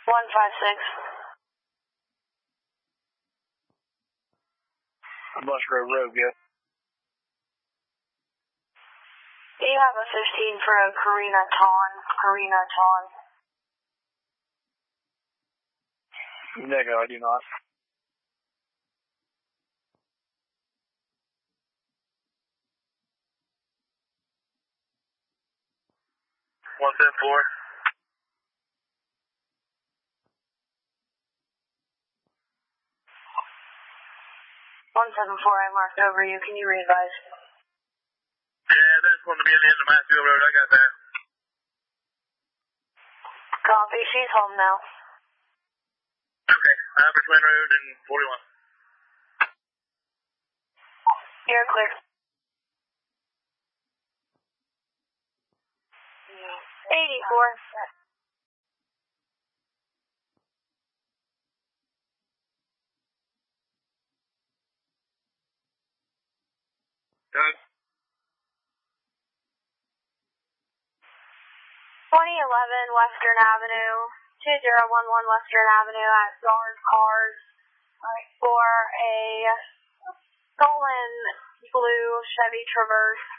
156. Musgrove Road, good. Do you have a 15 for a Karina Ton? Negative, I do not. One 174. 174, I marked over you. Can you re-advise? Yeah, that's going to be at the end of Mansfield Road. I got that. Copy. She's home now. Okay. Richmond Road and 41. You're clear. 84. Doug? 2011 Western Avenue, 2011 Western Avenue at Guard Cars for a stolen blue Chevy Traverse